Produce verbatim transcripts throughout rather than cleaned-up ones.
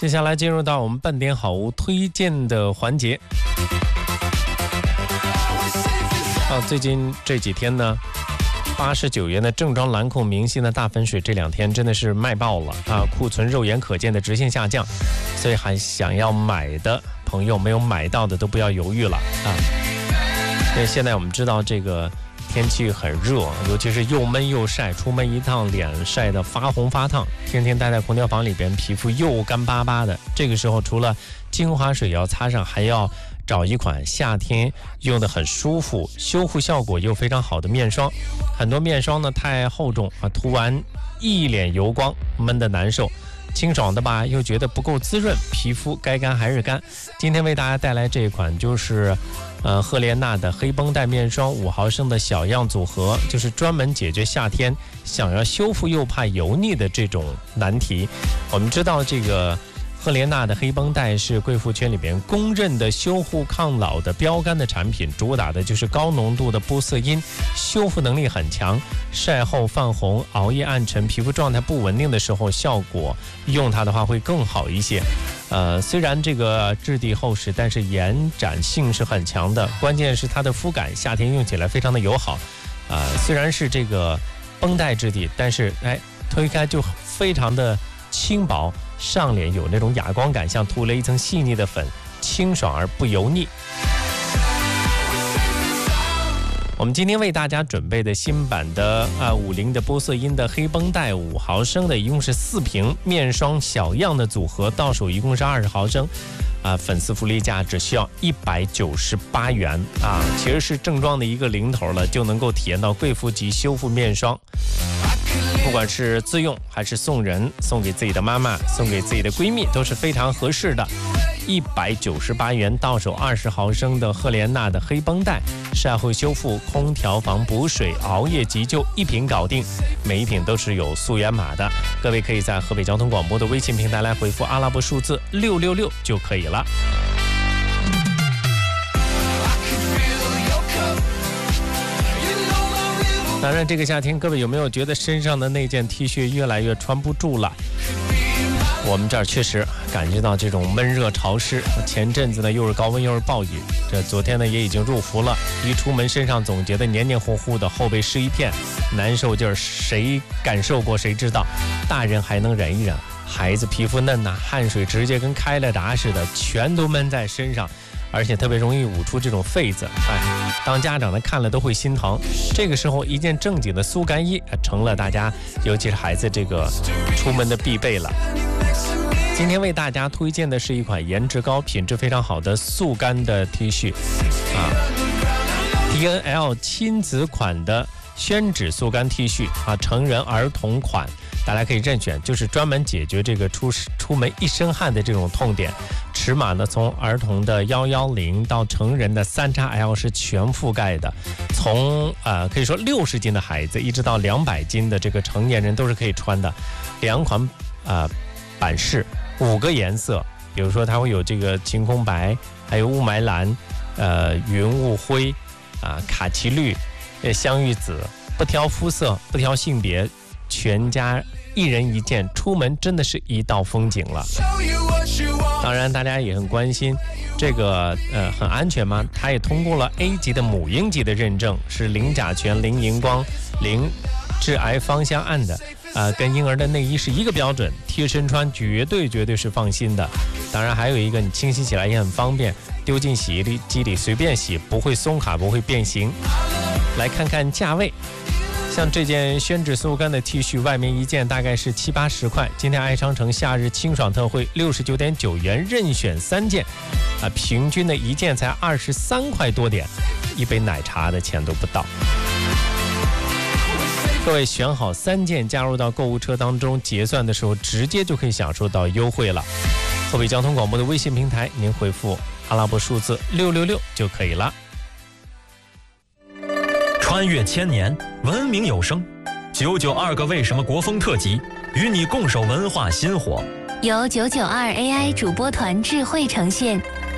接下来进入到我们半点好物推荐的环节。啊，最近这几天呢，八十九元的正装兰蔻明星的大粉水这两天真的是卖爆了啊，库存肉眼可见的直线下降，所以还想要买的朋友没有买到的都不要犹豫了啊！因为现在我们知道这个天气很热，尤其是又闷又晒，出门一趟脸晒得发红发烫，天天待在空调房里边，皮肤又干巴巴的。这个时候除了精华水要擦上，还要找一款夏天用的很舒服、修复效果又非常好的面霜。很多面霜呢太厚重啊，涂完一脸油光，闷得难受。清爽的吧，又觉得不够滋润，皮肤该干还是干。今天为大家带来这一款就是呃赫莲娜的黑绷带面霜五毫升的小样组合，就是专门解决夏天想要修复又怕油腻的这种难题。我们知道这个赫莲娜的黑绷带是贵妇圈里边公认的修护抗老的标杆的产品，主打的就是高浓度的玻色因，修复能力很强，晒后泛红、熬夜暗沉、皮肤状态不稳定的时候，效果用它的话会更好一些。呃，虽然这个质地厚实，但是延展性是很强的，关键是它的肤感，夏天用起来非常的友好。呃，虽然是这个绷带质地，但是哎，推开就非常的轻薄，上脸有那种哑光感，像涂了一层细腻的粉，清爽而不油腻。我们今天为大家准备的新版的啊五菱的玻色因的黑绷带五毫升的，一共是四瓶面霜小样的组合，到手一共是二十毫升，啊，粉丝福利价只需要一百九十八元啊，其实是正装的一个零头了，就能够体验到贵妇级修复面霜。不管是自用还是送人，送给自己的妈妈，送给自己的闺蜜，都是非常合适的。一百九十八元到手二十毫升的赫莲娜的黑绷带，晒后修复、空调房补水、熬夜急救，一瓶搞定。每一瓶都是有溯源码的，各位可以在河北交通广播的微信平台来回复阿拉伯数字六六六就可以了。当然，这个夏天各位有没有觉得身上的那件 T 恤越来越穿不住了？我们这儿确实感觉到这种闷热潮湿，前阵子呢又是高温又是暴雨，这昨天呢也已经入伏了，一出门身上总觉得黏黏糊糊的，后背湿一片，难受劲儿，谁感受过谁知道，大人还能忍一忍，孩子皮肤嫩呐、啊，汗水直接跟开了闸似的，全都闷在身上，而且特别容易捂出这种痱子，哎，当家长的看了都会心疼。这个时候，一件正经的速干衣成了大家，尤其是孩子这个出门的必备了。今天为大家推荐的是一款颜值高、品质非常好的速干的 T 恤啊 ，D N L 亲子款的宣纸速干 T 恤啊，成人、儿童款。大家可以任选，就是专门解决这个出出门一身汗的这种痛点。尺码呢，从儿童的一一零到成人的 三 X L 是全覆盖的。从呃可以说六十斤的孩子一直到两百斤的这个成年人都是可以穿的。两款呃版式，五个颜色，比如说它会有这个晴空白，还有雾霾蓝，呃云雾灰，啊、呃、卡其绿，呃香芋紫，不挑肤色，不挑性别。全家一人一件，出门真的是一道风景了。当然大家也很关心这个呃很安全吗？它也通过了 A 级的母婴级的认证，是零甲醛、零荧光、零致癌芳香胺的，呃跟婴儿的内衣是一个标准，贴身穿绝对绝对是放心的。当然还有一个，你清洗起来也很方便，丢进洗衣机里随便洗，不会松卡，不会变形。来看看价位，像这件宣纸速干的 T 恤，外面一件大概是七八十块，今天爱商城夏日清爽特惠六十九点九元，任选三件，啊，平均的一件才二十三块多点，一杯奶茶的钱都不到。各位选好三件，加入到购物车当中，结算的时候直接就可以享受到优惠了。河北交通广播的微信平台，您回复阿拉伯数字六六六就可以了。 穿越千年，文明有声，九九二个为什么国风特辑，与你共守文化新火， 由九九二 A I 主播团智慧呈现。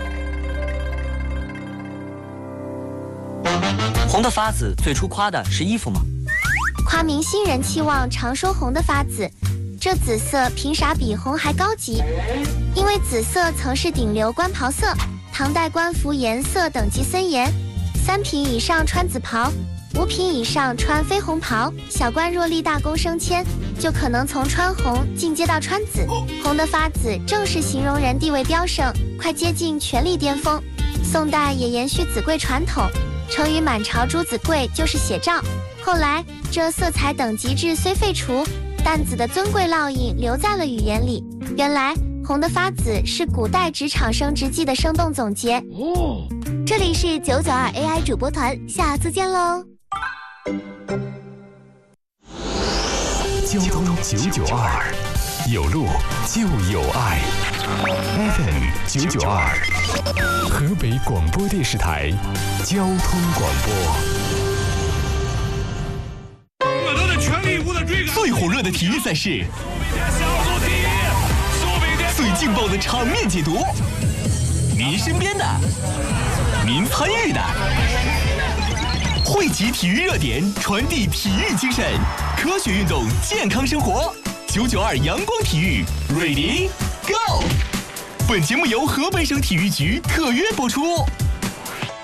红的发紫最初夸的是衣服吗？ 夸明星人气旺，常说红的发紫， 这紫色凭啥比红还高级？因为紫色曾是顶流官袍色，唐代官服颜色等级森严，三品以上穿紫袍，五品以上穿绯红袍。小官若立大功升迁，就可能从穿红进阶到穿紫。红的发紫正是形容人地位飙升，快接近权力巅峰。宋代也延续紫贵传统，成语满朝朱紫贵就是写照。后来这色彩等级制虽废除，但紫的尊贵烙印留在了语言里。原来红的发紫是古代职场升职记的生动总结。 哦，这里是九九二 A I 主播团，下次见喽。 交通九九二，有路就有爱。F M 九九二，河北广播电视台交通广播。 我都在全力以赴的追赶。 最火热的体育赛事，最劲爆的场面解读，您身边的，您参与的。汇集体育热点，传递体育精神，科学运动，健康生活。九九二阳光体育 ，Ready Go！ 本节目由河北省体育局特约播出。